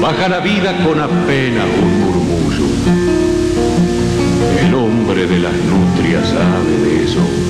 baja la vida con apenas un murmullo. El hombre de las nutrias sabe de eso.